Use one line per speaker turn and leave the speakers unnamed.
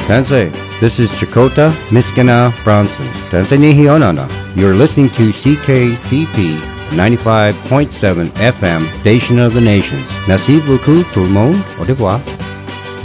Sensei, this is Chakota Miskina Bronson. Sensei Nihionana. You're listening to CKTP 95.7 FM, Station of the Nations. Merci beaucoup tout le monde. Au revoir.